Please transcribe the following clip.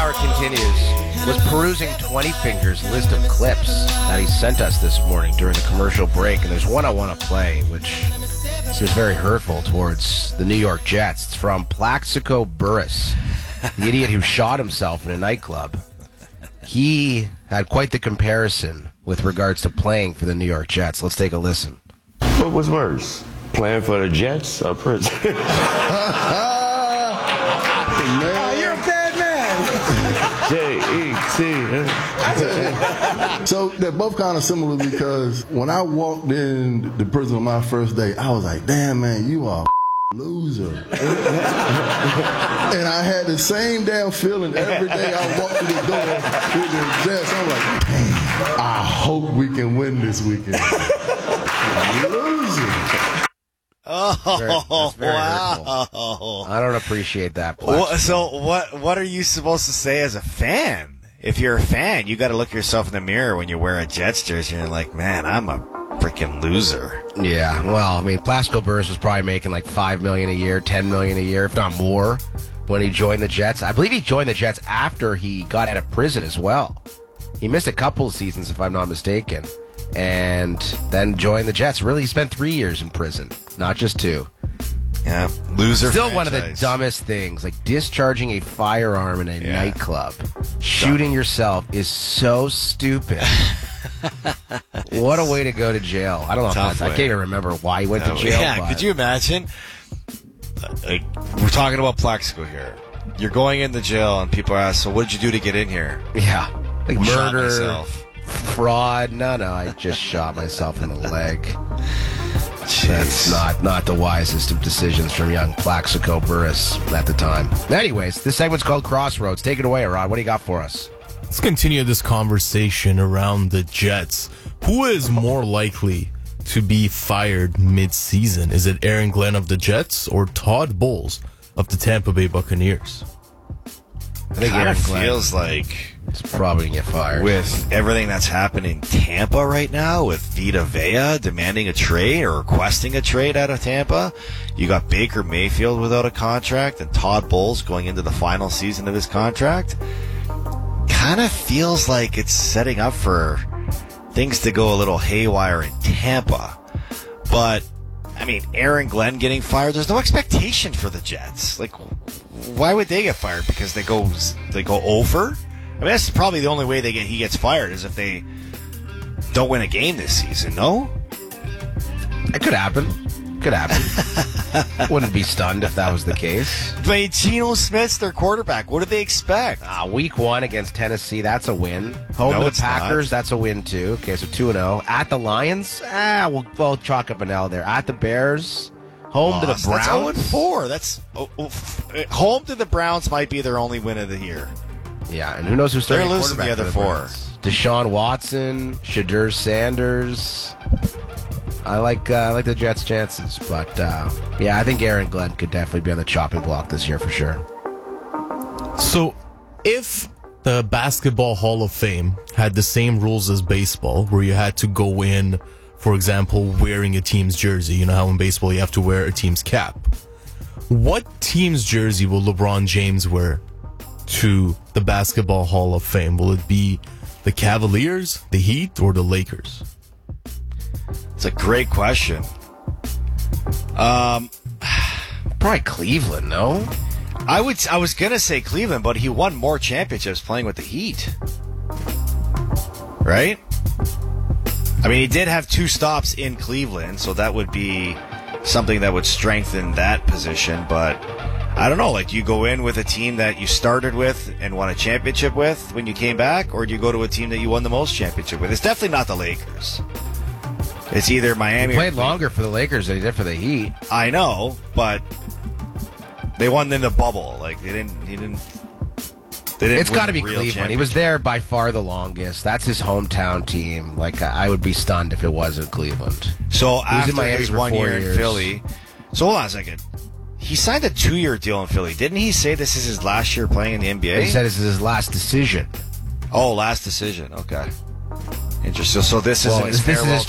hour continues. Was perusing 20 Fingers' list of clips that he sent us this morning during the commercial break, and there's one I want to play, which seems very hurtful towards the New York Jets. It's from Plaxico Burress, the idiot who shot himself in a nightclub. He had quite the comparison with regards to playing for the New York Jets. Let's take a listen. What was worse, playing for the Jets or prison? You're a bad man. J-E-T. So they're both kind of similar because when I walked in the prison on my first day, I was like, damn, man, you are a loser. And I had the same damn feeling every day I walked through the door with the Jets. I'm like, damn, I hope we can win this weekend. Loser. That's very hurtful. I don't appreciate that. So what are you supposed to say as a fan? If you're a fan, you got to look yourself in the mirror when you wear a Jets jersey and you're like, man, I'm a freaking loser. Yeah, well, I mean, Plaxico Burress was probably making like $5 million a year, $10 million a year, if not more, when he joined the Jets. I believe he joined the Jets after he got out of prison as well. He missed a couple of seasons, if I'm not mistaken, and then joined the Jets. Really, he spent 3 years in prison, not just 2. Yeah, loser. Still franchise. one of the dumbest things, like discharging a firearm in a nightclub. Shooting yourself is so stupid. What a way to go to jail. I don't know. I can't even remember why he went to jail. Yeah, could you imagine? We're talking about Plaxico here. You're going into jail and people are asked, so what did you do to get in here? Yeah. Like murder, shot myself. Fraud. No, I just shot myself in the leg. That's not the wisest of decisions from young Plaxico Burress at the time. Anyways, this segment's called Crossroads. Take it away, Rod. What do you got for us? Let's continue this conversation around the Jets. Who is more likely to be fired mid-season? Is it Aaron Glenn of the Jets or Todd Bowles of the Tampa Bay Buccaneers? I think Aaron Glenn feels like it's probably going to get fired. With everything that's happening in Tampa right now, with Vita Vea demanding a trade or requesting a trade out of Tampa, you got Baker Mayfield without a contract and Todd Bowles going into the final season of his contract. Kind of feels like it's setting up for things to go a little haywire in Tampa. But, I mean, Aaron Glenn getting fired, there's no expectation for the Jets. Like, why would they get fired? Because they go over? I mean, that's probably the only way he gets fired is if they don't win a game this season, no? It could happen. Wouldn't be stunned if that was the case. But Geno Smith's their quarterback. What do they expect? Week 1 against Tennessee, that's a win. Home to the Packers, that's a win too. Okay, so 2-0. At the Lions, we'll chalk up an L there. At the Bears, home to the Browns. That's 0-4. That's home to the Browns might be their only win of the year. Yeah, and who knows who's starting losing quarterback the other for the 4. Browns. Deshaun Watson, Shadur Sanders. I like the Jets' chances, but I think Aaron Glenn could definitely be on the chopping block this year for sure. So, if the Basketball Hall of Fame had the same rules as baseball, where you had to go in, for example, wearing a team's jersey, you know how in baseball you have to wear a team's cap, what team's jersey will LeBron James wear to the Basketball Hall of Fame? Will it be the Cavaliers, the Heat, or the Lakers? It's a great question. Probably Cleveland, no? I was gonna say Cleveland, but he won more championships playing with the Heat. Right? I mean, he did have 2 stops in Cleveland, so that would be something that would strengthen that position, but I don't know, like, do you go in with a team that you started with and won a championship with when you came back, or do you go to a team that you won the most championship with? It's definitely not the Lakers. It's either Miami. He played longer for the Lakers than he did for the Heat. I know, but they won in the bubble. Like they didn't. It's got to be Cleveland. He was there by far the longest. That's his hometown team. Like I would be stunned if it wasn't Cleveland. So after Miami his for 1 year 4 years. in Philly, so hold on a second. He signed a 2-year deal in Philly. Didn't he say this is his last year playing in the NBA? He said this is his last decision. Oh, last decision. Okay. Interesting. So this is his farewell